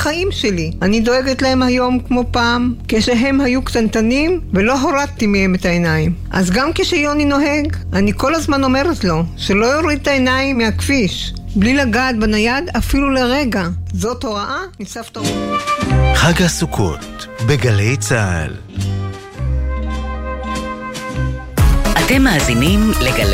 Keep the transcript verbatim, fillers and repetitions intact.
החיים שלי. אני דואגת להם היום כמו פעם, כשהם היו קטנטנים ולא הורדתי מהם את העיניים. אז גם כשיוני נוהג, אני כל הזמן אומרת לו שלא יוריד את העיניים מהכביש, בלי לגעת בנייד אפילו לרגע. זאת הוראה מסבתא רות. חג הסוכות בגלי צהל. אתם מאזינים לגלי